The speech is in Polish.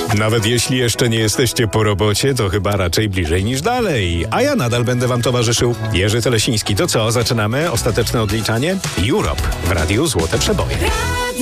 Nawet jeśli jeszcze nie jesteście po robocie, to chyba raczej bliżej niż dalej. A ja nadal będę wam towarzyszył. Jerzy Telesiński. To co, zaczynamy? Ostateczne odliczanie? Europe w Radiu Złote Przeboje.